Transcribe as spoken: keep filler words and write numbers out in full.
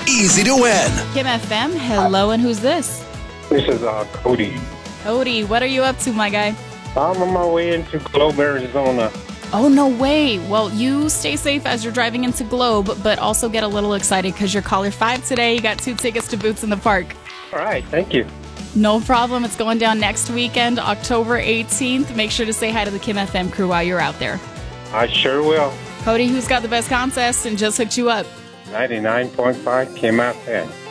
easy to win. Kim F M, hello, and who's this? This is uh, Cody. Cody, what are you up to, my guy? I'm on my way into Globe, Arizona. Oh, no way. Well, you stay safe as you're driving into Globe, but also get a little excited because you're caller five today. You got two tickets to Boots in the Park. All right, thank you. No problem. It's going down next weekend, October eighteenth. Make sure to say hi to the Kim F M crew while you're out there. I sure will. Cody, who's got the best contest and just hooked you up? ninety-nine point five Kim F M.